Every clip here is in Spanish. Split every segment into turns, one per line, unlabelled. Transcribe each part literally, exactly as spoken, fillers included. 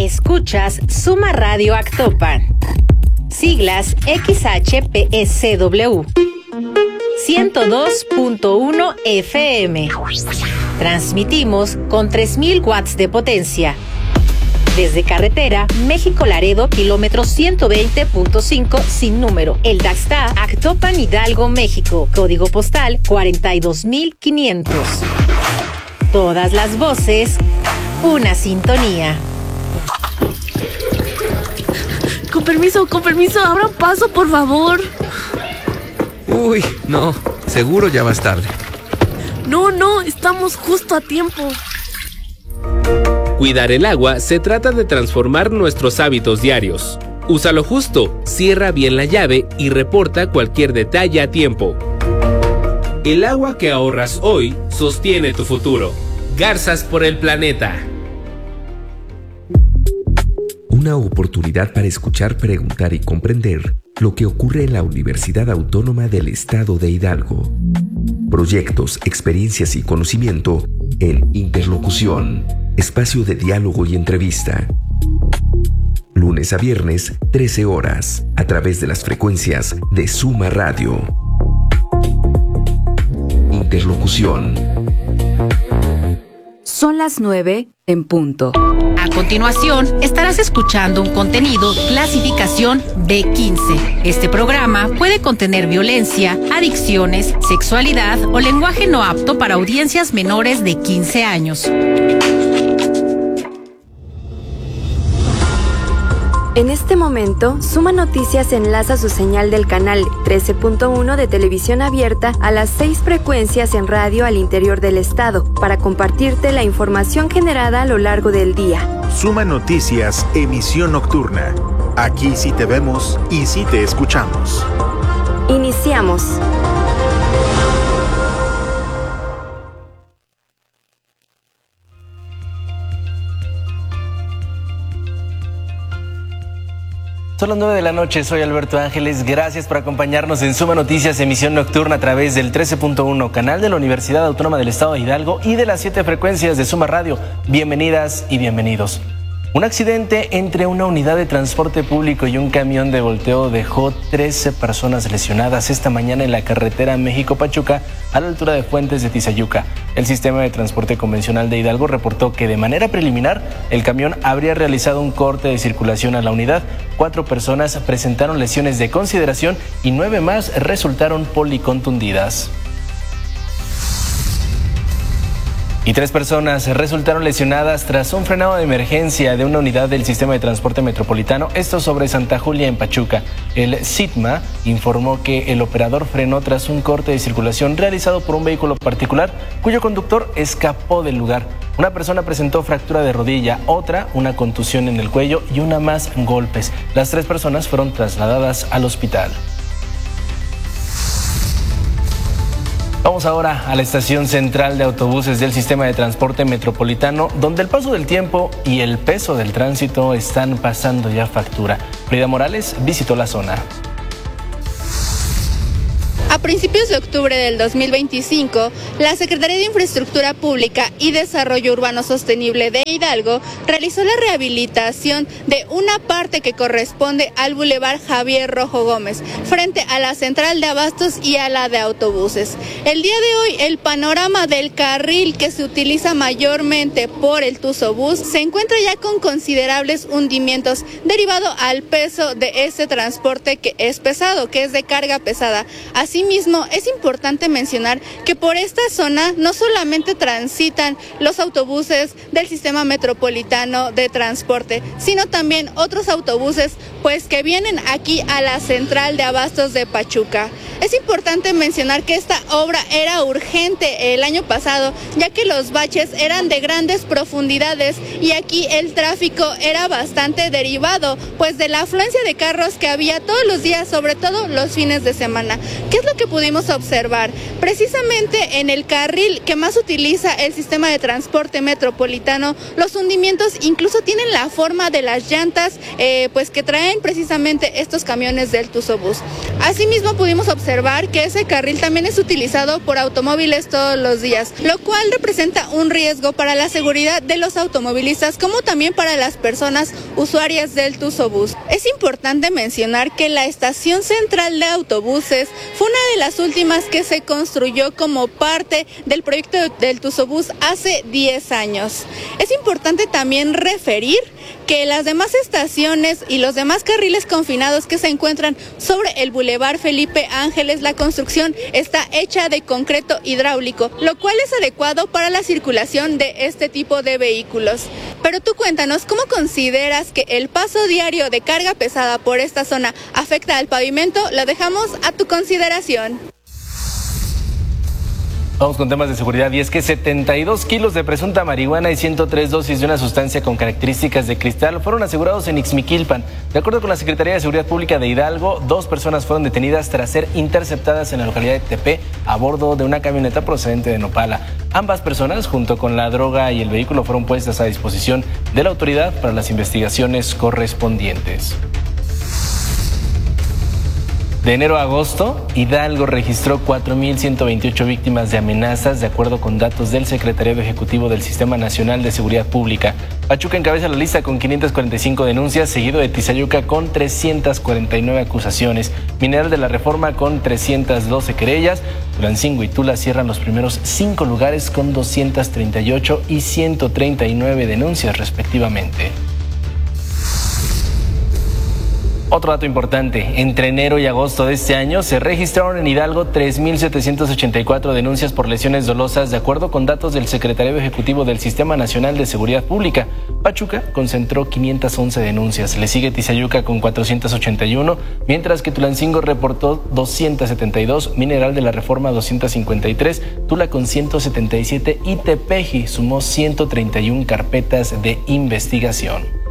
Escuchas Suma Radio Actopan. Siglas X H P S W. ciento dos punto uno F M. Transmitimos con tres mil watts de potencia. Desde carretera México-Laredo, kilómetro ciento veinte punto cinco sin número. El Daxta, Actopan, Hidalgo, México. Código postal cuarenta y dos mil quinientos. Todas las voces, una sintonía.
Con permiso, con permiso, abran paso, por favor.
Uy, no, seguro ya vas tarde.
No, no, estamos justo a tiempo.
Cuidar el agua se trata de transformar nuestros hábitos diarios. Úsalo justo, cierra bien la llave y reporta cualquier detalle a tiempo. El agua que ahorras hoy sostiene tu futuro. Garzas por el planeta.
Una oportunidad para escuchar, preguntar y comprender lo que ocurre en la Universidad Autónoma del Estado de Hidalgo. Proyectos, experiencias y conocimiento en Interlocución, espacio de diálogo y entrevista. Lunes a viernes, trece horas, a través de las frecuencias de Suma Radio. Interlocución.
Son las nueve en punto.
A continuación, estarás escuchando un contenido clasificación B quince. Este programa puede contener violencia, adicciones, sexualidad o lenguaje no apto para audiencias menores de quince años.
En este momento, Suma Noticias enlaza su señal del canal trece punto uno de televisión abierta a las seis frecuencias en radio al interior del estado para compartirte la información generada a lo largo del día.
Suma Noticias, emisión nocturna. Aquí sí te vemos y sí te escuchamos.
Iniciamos.
Son las nueve de la noche, soy Alberto Ángeles, gracias por acompañarnos en Suma Noticias, emisión nocturna a través del trece punto uno, canal de la Universidad Autónoma del Estado de Hidalgo y de las siete frecuencias de Suma Radio. Bienvenidas y bienvenidos. Un accidente entre una unidad de transporte público y un camión de volteo dejó trece personas lesionadas esta mañana en la carretera México-Pachuca a la altura de Fuentes de Tizayuca. El sistema de transporte convencional de Hidalgo reportó que de manera preliminar el camión habría realizado un corte de circulación a la unidad. Cuatro personas presentaron lesiones de consideración y nueve más resultaron policontundidas. Y tres personas resultaron lesionadas tras un frenado de emergencia de una unidad del sistema de transporte metropolitano, esto sobre Santa Julia en Pachuca. El SITMA informó que el operador frenó tras un corte de circulación realizado por un vehículo particular, cuyo conductor escapó del lugar. Una persona presentó fractura de rodilla, otra una contusión en el cuello y una más golpes. Las tres personas fueron trasladadas al hospital. Vamos ahora a la estación central de autobuses del sistema de transporte metropolitano, donde el paso del tiempo y el peso del tránsito están pasando ya factura. Frida Morales visitó la zona.
A principios de octubre del dos mil veinticinco, la Secretaría de Infraestructura Pública y Desarrollo Urbano Sostenible de Hidalgo realizó la rehabilitación de una parte que corresponde al Boulevard Javier Rojo Gómez, frente a la central de abastos y a la de autobuses. El día de hoy, el panorama del carril que se utiliza mayormente por el Tuzobús se encuentra ya con considerables hundimientos derivado al peso de ese transporte que es pesado, que es de carga pesada. Así Asimismo, es importante mencionar que por esta zona no solamente transitan los autobuses del sistema metropolitano de transporte, sino también otros autobuses pues que vienen aquí a la central de abastos de Pachuca. Es importante mencionar que esta obra era urgente el año pasado, ya que los baches eran de grandes profundidades y aquí el tráfico era bastante derivado pues de la afluencia de carros que había todos los días, sobre todo los fines de semana. ¿Qué es lo que pudimos observar? Precisamente en el carril que más utiliza el sistema de transporte metropolitano, los hundimientos incluso tienen la forma de las llantas eh, pues que traen precisamente estos camiones del Tuzobús. Asimismo pudimos observar observar que ese carril también es utilizado por automóviles todos los días, lo cual representa un riesgo para la seguridad de los automovilistas como también para las personas usuarias del Tuzobús. Es importante mencionar que la estación central de autobuses fue una de las últimas que se construyó como parte del proyecto del Tuzobús hace diez años. Es importante también referir que las demás estaciones y los demás carriles confinados que se encuentran sobre el Boulevard Felipe Ángeles, la construcción está hecha de concreto hidráulico, lo cual es adecuado para la circulación de este tipo de vehículos. Pero tú cuéntanos, ¿cómo consideras que el paso diario de carga pesada por esta zona afecta al pavimento? Lo dejamos a tu consideración.
Vamos con temas de seguridad y es que setenta y dos kilos de presunta marihuana y ciento tres dosis de una sustancia con características de cristal fueron asegurados en Ixmiquilpan. De acuerdo con la Secretaría de Seguridad Pública de Hidalgo, dos personas fueron detenidas tras ser interceptadas en la localidad de Tepé a bordo de una camioneta procedente de Nopala. Ambas personas, junto con la droga y el vehículo, fueron puestas a disposición de la autoridad para las investigaciones correspondientes. De enero a agosto, Hidalgo registró cuatro mil ciento veintiocho víctimas de amenazas, de acuerdo con datos del Secretariado Ejecutivo del Sistema Nacional de Seguridad Pública. Pachuca encabeza la lista con quinientas cuarenta y cinco denuncias, seguido de Tizayuca con trescientas cuarenta y nueve acusaciones, Mineral de la Reforma con trescientas doce querellas, Tulancingo y Tula cierran los primeros cinco lugares con doscientas treinta y ocho y ciento treinta y nueve denuncias respectivamente. Otro dato importante, entre enero y agosto de este año se registraron en Hidalgo tres mil setecientas ochenta y cuatro denuncias por lesiones dolosas, de acuerdo con datos del Secretariado Ejecutivo del Sistema Nacional de Seguridad Pública. Pachuca concentró quinientas once denuncias, le sigue Tizayuca con cuatrocientas ochenta y uno, mientras que Tulancingo reportó doscientas setenta y dos, Mineral de la Reforma doscientas cincuenta y tres, Tula con ciento setenta y siete y Tepeji sumó ciento treinta y uno carpetas de investigación.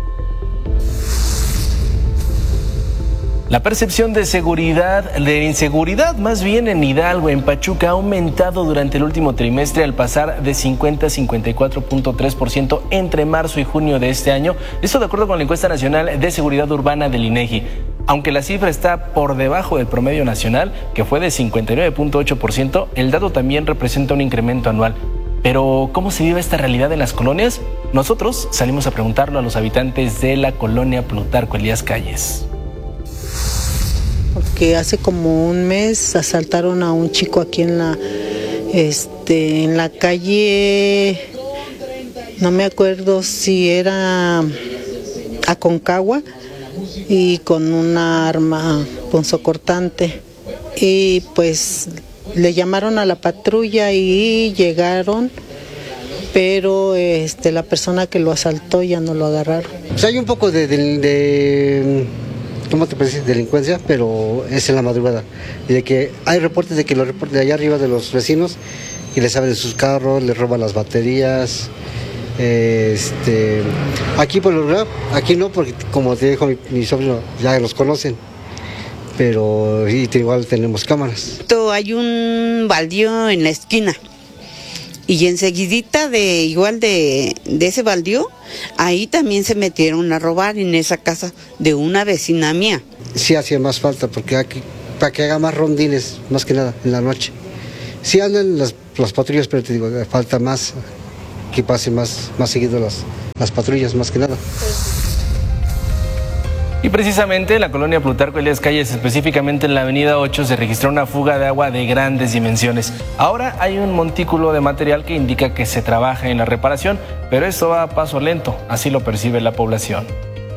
La percepción de seguridad, de inseguridad más bien en Hidalgo, en Pachuca, ha aumentado durante el último trimestre al pasar de cincuenta a cincuenta y cuatro punto tres por ciento entre marzo y junio de este año. Esto de acuerdo con la encuesta nacional de seguridad urbana del INEGI. Aunque la cifra está por debajo del promedio nacional, que fue de cincuenta y nueve punto ocho por ciento, el dato también representa un incremento anual. Pero, ¿cómo se vive esta realidad en las colonias? Nosotros salimos a preguntarlo a los habitantes de la colonia Plutarco Elías Calles.
Porque hace como un mes asaltaron a un chico aquí en la, este, en la calle, no me acuerdo si era Aconcagua, y con una arma punzocortante. Y pues le llamaron a la patrulla y llegaron, pero este, la persona que lo asaltó ya no lo agarraron.
Pues hay un poco de... de, de... ¿cómo te parece? Delincuencia, pero es en la madrugada. Y de que hay reportes de que los reportes de allá arriba de los vecinos y les abren sus carros, les roban las baterías. Este, aquí por lo general, aquí no, porque como te dijo mi, mi sobrino, ya los conocen, pero y igual tenemos cámaras.
Hay un baldío en la esquina. Y enseguidita de igual de, de ese baldío, ahí también se metieron a robar en esa casa de una vecina mía.
Sí hacía más falta, porque aquí, para que haga más rondines, más que nada, en la noche. Sí andan las, las patrullas, pero te digo, falta más, que pase más, más seguido las, las patrullas, más que nada.
Y precisamente en la colonia Plutarco Elías Calles, específicamente en la avenida ocho, se registró una fuga de agua de grandes dimensiones. Ahora hay un montículo de material que indica que se trabaja en la reparación, pero esto va a paso lento, así lo percibe la población.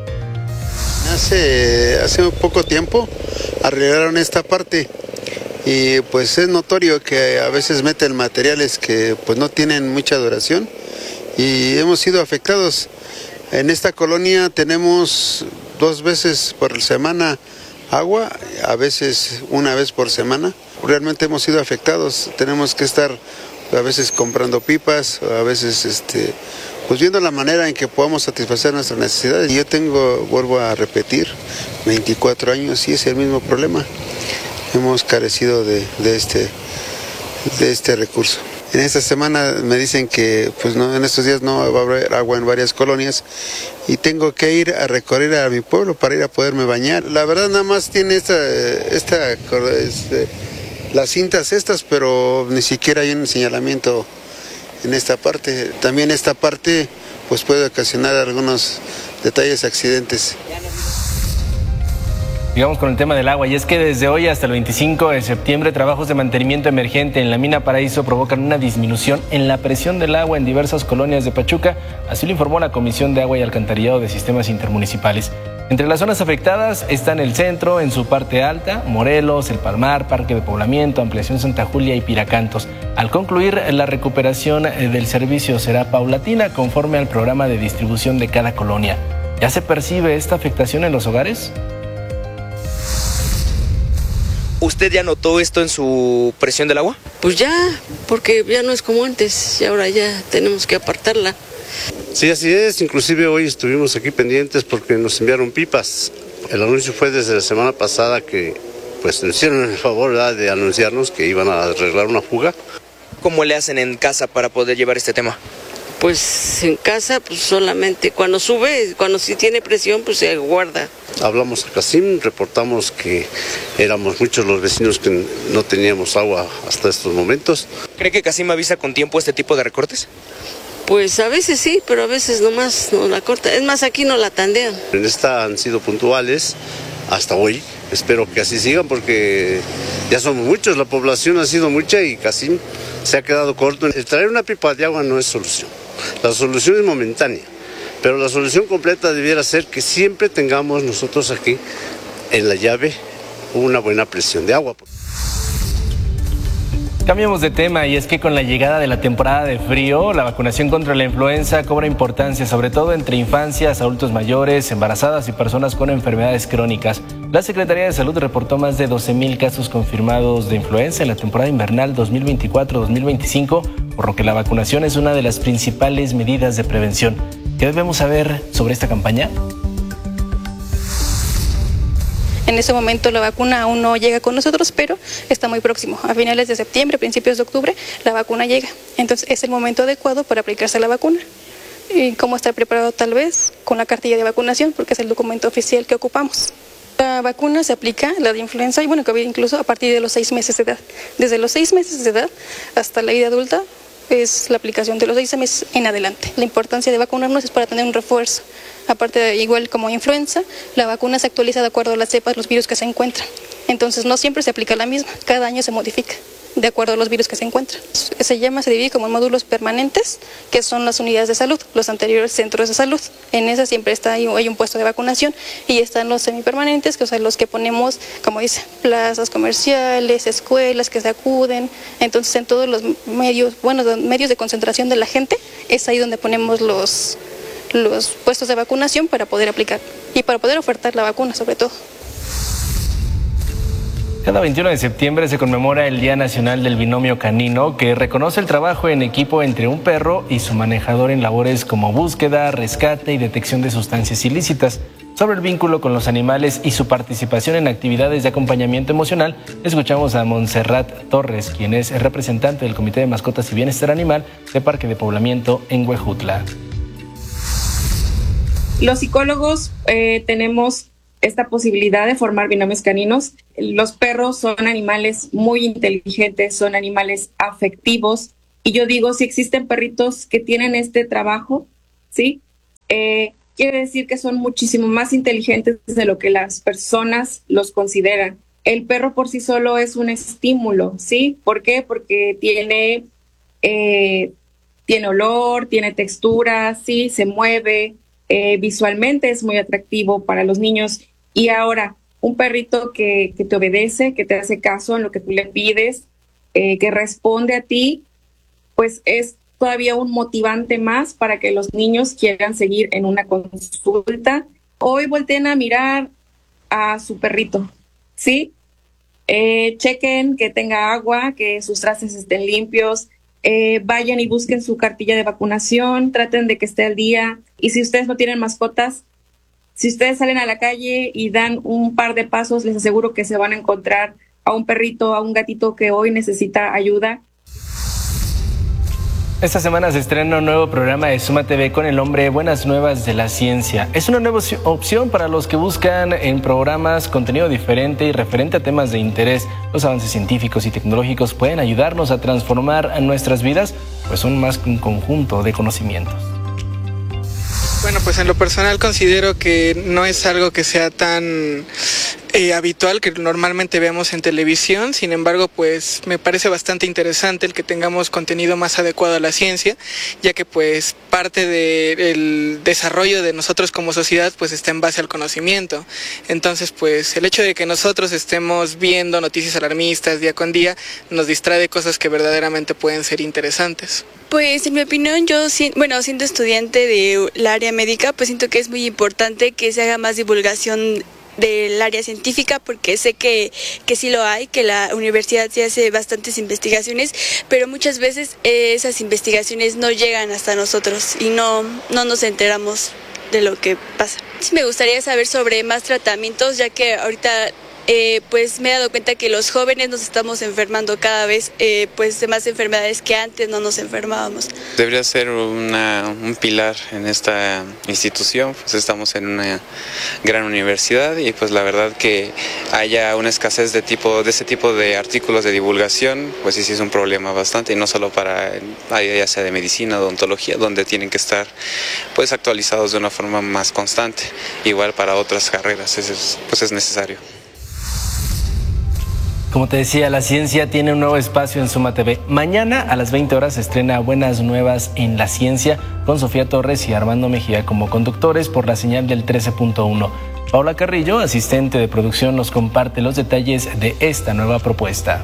Hace, hace un poco tiempo arreglaron esta parte y pues es notorio que a veces meten materiales que pues no tienen mucha duración y hemos sido afectados. En esta colonia tenemos dos veces por semana agua, a veces una vez por semana. Realmente hemos sido afectados, tenemos que estar a veces comprando pipas, a veces este, pues viendo la manera en que podamos satisfacer nuestras necesidades. Yo tengo, vuelvo a repetir, veinticuatro años y es el mismo problema. Hemos carecido de, de, este, de este recurso. En esta semana me dicen que pues no, en estos días no va a haber agua en varias colonias y tengo que ir a recorrer a mi pueblo para ir a poderme bañar. La verdad nada más tiene esta, esta este, las cintas estas, pero ni siquiera hay un señalamiento en esta parte. También esta parte pues puede ocasionar algunos detalles, accidentes.
Sigamos con el tema del agua, y es que desde hoy hasta el veinticinco de septiembre trabajos de mantenimiento emergente en la mina Paraíso provocan una disminución en la presión del agua en diversas colonias de Pachuca, así lo informó la Comisión de Agua y Alcantarillado de Sistemas Intermunicipales. Entre las zonas afectadas están el centro en su parte alta, Morelos, El Palmar, Parque de Poblamiento, Ampliación Santa Julia y Piracantos. Al concluir, la recuperación del servicio será paulatina conforme al programa de distribución de cada colonia. ¿Ya se percibe esta afectación en los hogares?
¿Usted ya notó esto en su presión del agua?
Pues ya, porque ya no es como antes y ahora ya tenemos que apartarla.
Sí, así es. Inclusive hoy estuvimos aquí pendientes porque nos enviaron pipas. El anuncio fue desde la semana pasada que pues nos hicieron el favor, ¿verdad?, de anunciarnos que iban a arreglar una fuga.
¿Cómo le hacen en casa para poder llevar este tema?
Pues en casa, pues solamente cuando sube, cuando sí tiene presión, pues se guarda.
Hablamos a Casim, reportamos que éramos muchos los vecinos que no teníamos agua hasta estos momentos.
¿Cree que Casim avisa con tiempo este tipo de recortes?
Pues a veces sí, pero a veces nomás no la corta. Es más, aquí no la tandean.
En esta han sido puntuales hasta hoy. Espero que así sigan porque ya somos muchos, la población ha sido mucha y Casim se ha quedado corto. El traer una pipa de agua no es solución. La solución es momentánea, pero la solución completa debiera ser que siempre tengamos nosotros aquí en la llave una buena presión de agua.
Cambiamos de tema, y es que con la llegada de la temporada de frío, la vacunación contra la influenza cobra importancia, sobre todo entre infancias, adultos mayores, embarazadas y personas con enfermedades crónicas. La Secretaría de Salud reportó más de doce mil casos confirmados de influenza en la temporada invernal dos mil veinticuatro dos mil veinticinco, por lo que la vacunación es una de las principales medidas de prevención. ¿Qué debemos saber sobre esta campaña?
En ese momento la vacuna aún no llega con nosotros, pero está muy próximo. A finales de septiembre, principios de octubre, la vacuna llega. Entonces es el momento adecuado para aplicarse la vacuna. ¿Y cómo estar preparado? Tal vez con la cartilla de vacunación, porque es el documento oficial que ocupamos. La vacuna se aplica, la de influenza, y bueno, COVID incluso a partir de los seis meses de edad. Desde los seis meses de edad hasta la vida adulta es la aplicación de los seis meses en adelante. La importancia de vacunarnos es para tener un refuerzo. Aparte, de, igual como influenza, la vacuna se actualiza de acuerdo a las cepas, los virus que se encuentran. Entonces no siempre se aplica la misma, cada año se modifica de acuerdo a los virus que se encuentran. Se llama, se divide como en módulos permanentes, que son las unidades de salud, los anteriores centros de salud. En esa siempre está hay un puesto de vacunación, y están los semipermanentes, que son los que ponemos, como dice, plazas comerciales, escuelas que se acuden. Entonces en todos los medios, bueno, medios de concentración de la gente, es ahí donde ponemos los, los puestos de vacunación para poder aplicar y para poder ofertar la vacuna sobre todo.
Cada veintiuno de septiembre se conmemora el Día Nacional del Binomio Canino, que reconoce el trabajo en equipo entre un perro y su manejador en labores como búsqueda, rescate y detección de sustancias ilícitas. Sobre el vínculo con los animales y su participación en actividades de acompañamiento emocional, escuchamos a Montserrat Torres, quien es el representante del Comité de Mascotas y Bienestar Animal de Parque de Poblamiento en Huejutla.
Los psicólogos eh, tenemos esta posibilidad de formar binomios caninos. Los perros son animales muy inteligentes, son animales afectivos, y yo digo, si existen perritos que tienen este trabajo, ¿sí? Eh, quiere decir que son muchísimo más inteligentes de lo que las personas los consideran. El perro por sí solo es un estímulo, ¿sí? ¿Por qué? Porque tiene, eh, tiene olor, tiene textura, ¿sí? Se mueve. Eh, visualmente es muy atractivo para los niños. Y ahora, un perrito que, que te obedece, que te hace caso en lo que tú le pides, eh, que responde a ti, pues es todavía un motivante más para que los niños quieran seguir en una consulta. Hoy volteen a mirar a su perrito, ¿sí? Eh, chequen que tenga agua, que sus trastes estén limpios. Eh, vayan y busquen su cartilla de vacunación, traten de que esté al día. Y si ustedes no tienen mascotas, si ustedes salen a la calle y dan un par de pasos, les aseguro que se van a encontrar a un perrito, a un gatito que hoy necesita ayuda.
Esta semana se estrena un nuevo programa de Suma T V con el nombre Buenas Nuevas de la Ciencia. Es una nueva opción para los que buscan en programas contenido diferente y referente a temas de interés. Los avances científicos y tecnológicos pueden ayudarnos a transformar nuestras vidas, pues son más que un conjunto de conocimientos.
Bueno, pues en lo personal considero que no es algo que sea tan eh, habitual que normalmente vemos en televisión. Sin embargo, pues me parece bastante interesante el que tengamos contenido más adecuado a la ciencia, ya que pues parte del desarrollo de nosotros como sociedad pues está en base al conocimiento. Entonces, pues el hecho de que nosotros estemos viendo noticias alarmistas día con día nos distrae de cosas que verdaderamente pueden ser interesantes.
Pues en mi opinión, yo, bueno, siendo estudiante del área médica, pues siento que es muy importante que se haga más divulgación del área científica, porque sé que, que sí lo hay, que la universidad sí hace bastantes investigaciones, pero muchas veces eh, esas investigaciones no llegan hasta nosotros y no, no nos enteramos de lo que pasa. Sí me gustaría saber sobre más tratamientos, ya que ahorita Eh, pues me he dado cuenta que los jóvenes nos estamos enfermando cada vez eh, pues de más enfermedades que antes no nos enfermábamos.
Debería ser una, un pilar en esta institución, pues estamos en una gran universidad y pues la verdad que haya una escasez de tipo de ese tipo de artículos de divulgación, pues sí, sí es un problema bastante, y no solo para ya sea de medicina, odontología, donde tienen que estar pues actualizados de una forma más constante, igual para otras carreras, es, pues es necesario.
Como te decía, la ciencia tiene un nuevo espacio en Suma T V. Mañana a las veinte horas se estrena Buenas Nuevas en la Ciencia con Sofía Torres y Armando Mejía como conductores por la señal del trece punto uno. Paula Carrillo, asistente de producción, nos comparte los detalles de esta nueva propuesta.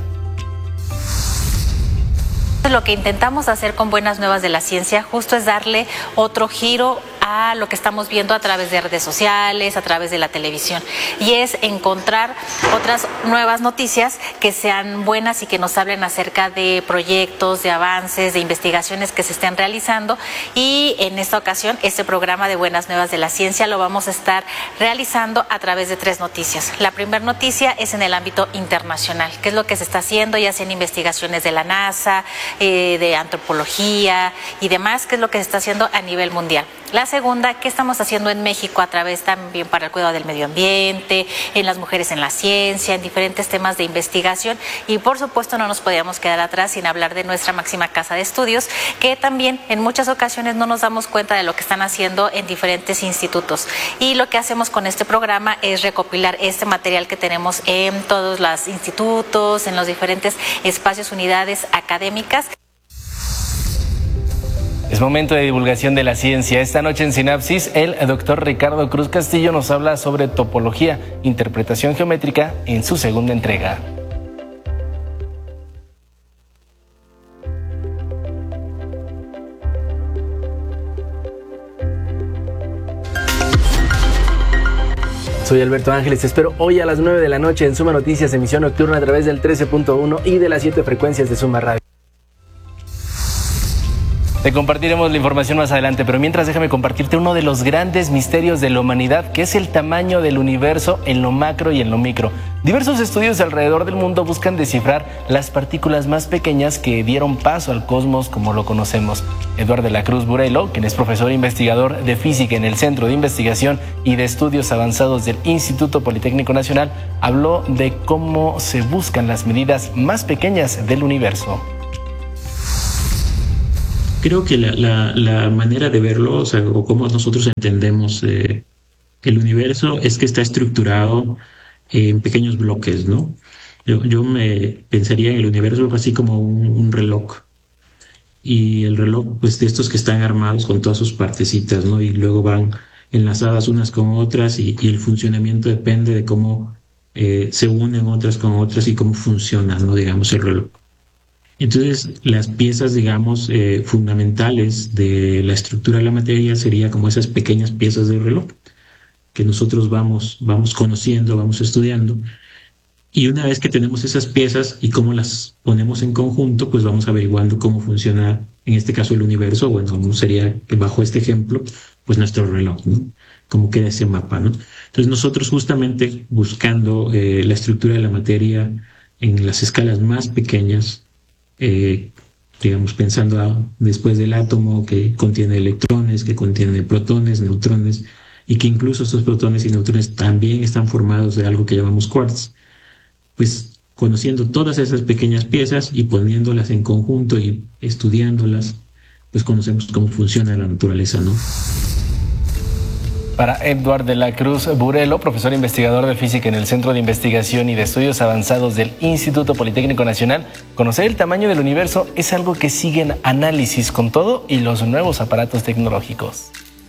Lo que intentamos hacer con Buenas Nuevas de la Ciencia justo es darle otro giro a lo que estamos viendo a través de redes sociales, a través de la televisión, y es encontrar otras nuevas noticias que sean buenas y que nos hablen acerca de proyectos, de avances, de investigaciones que se estén realizando. Y en esta ocasión este programa de Buenas Nuevas de la Ciencia lo vamos a estar realizando a través de tres noticias. La primera noticia es en el ámbito internacional, qué es lo que se está haciendo, ya sea en investigaciones de la NASA, eh, de antropología y demás, qué es lo que se está haciendo a nivel mundial. La segunda, ¿qué estamos haciendo en México a través también para el cuidado del medio ambiente, en las mujeres en la ciencia, en diferentes temas de investigación? Y por supuesto no nos podíamos quedar atrás sin hablar de nuestra máxima casa de estudios, que también en muchas ocasiones no nos damos cuenta de lo que están haciendo en diferentes institutos. Y lo que hacemos con este programa es recopilar este material que tenemos en todos los institutos, en los diferentes espacios, unidades académicas.
Es momento de divulgación de la ciencia. Esta noche en Sinapsis, el doctor Ricardo Cruz Castillo nos habla sobre topología, interpretación geométrica en su segunda entrega. Soy Alberto Ángeles, te espero hoy a las nueve de la noche en Suma Noticias, emisión nocturna a través del trece punto uno y de las siete frecuencias de Suma Radio. Te compartiremos la información más adelante, pero mientras déjame compartirte uno de los grandes misterios de la humanidad, que es el tamaño del universo en lo macro y en lo micro. Diversos estudios alrededor del mundo buscan descifrar las partículas más pequeñas que dieron paso al cosmos como lo conocemos. Eduardo de la Cruz Burelo, quien es profesor e investigador de física en el Centro de Investigación y de Estudios Avanzados del Instituto Politécnico Nacional, habló de cómo se buscan las medidas más pequeñas del universo.
Creo que la, la, la manera de verlo, o sea, o cómo nosotros entendemos eh, el universo, es que está estructurado en pequeños bloques, ¿no? Yo, yo me pensaría en el universo así como un, un reloj. Y el reloj, pues, de estos que están armados con todas sus partecitas, ¿no? Y luego van enlazadas unas con otras y, y el funcionamiento depende de cómo eh, se unen otras con otras y cómo funciona, ¿no? Digamos, el reloj. Entonces, las piezas, digamos, eh, fundamentales de la estructura de la materia sería como esas pequeñas piezas del reloj que nosotros vamos, vamos conociendo, vamos estudiando. Y una vez que tenemos esas piezas y cómo las ponemos en conjunto, pues vamos averiguando cómo funciona, en este caso, el universo. Bueno, cómo sería que bajo este ejemplo, pues nuestro reloj, ¿no? Cómo queda ese mapa, ¿no? Entonces, nosotros justamente buscando eh, la estructura de la materia en las escalas más pequeñas, Eh, digamos, pensando a, después del átomo que contiene electrones, que contiene protones, neutrones, y que incluso estos protones y neutrones también están formados de algo que llamamos quarks. Pues conociendo todas esas pequeñas piezas y poniéndolas en conjunto y estudiándolas, pues conocemos cómo funciona la naturaleza, ¿no?
Para Edward de la Cruz Burelo, profesor investigador de física en el Centro de Investigación y de Estudios Avanzados del Instituto Politécnico Nacional, conocer el tamaño del universo es algo que sigue en análisis con todo y los nuevos aparatos tecnológicos.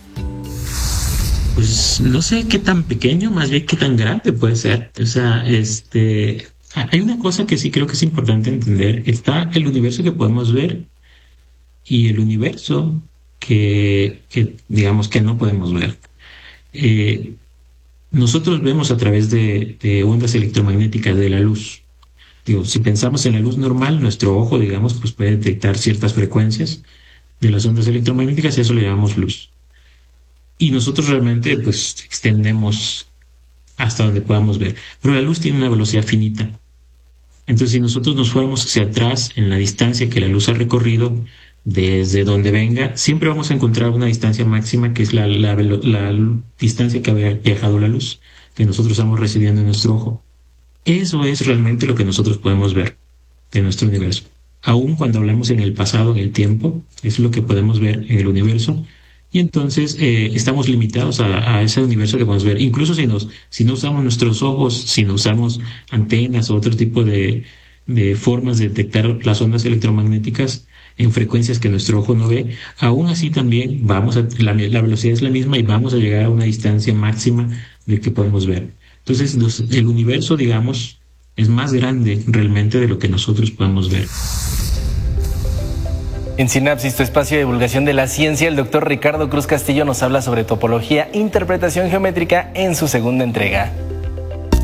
Pues no sé qué tan pequeño, más bien qué tan grande puede ser. O sea, este, hay una cosa que sí creo que es importante entender. Está el universo que podemos ver y el universo que, que digamos que no podemos ver. Eh, nosotros vemos a través de, de ondas electromagnéticas de la luz. Digo, si pensamos en la luz normal, nuestro ojo, digamos, pues puede detectar ciertas frecuencias de las ondas electromagnéticas y eso le llamamos luz. Y nosotros realmente, pues, extendemos hasta donde podamos ver. Pero la luz tiene una velocidad finita. Entonces, si nosotros nos fuéramos hacia atrás en la distancia que la luz ha recorrido, desde donde venga, siempre vamos a encontrar una distancia máxima que es la, la, la, la distancia que había viajado la luz, que nosotros estamos recibiendo en nuestro ojo. Eso es realmente lo que nosotros podemos ver de nuestro universo. Aún cuando hablamos en el pasado, en el tiempo, es lo que podemos ver en el universo. Y entonces eh, estamos limitados a, a ese universo que podemos ver. Incluso si, nos, si no usamos nuestros ojos, si no usamos antenas o otro tipo de, de formas de detectar las ondas electromagnéticas en frecuencias que nuestro ojo no ve, aún así también vamos a, la, la velocidad es la misma y vamos a llegar a una distancia máxima de que podemos ver. Entonces los, el universo, digamos, es más grande realmente de lo que nosotros podemos ver.
En Sinapsis, tu espacio de divulgación de la ciencia, el doctor Ricardo Cruz Castillo nos habla sobre topología, interpretación geométrica en su segunda entrega.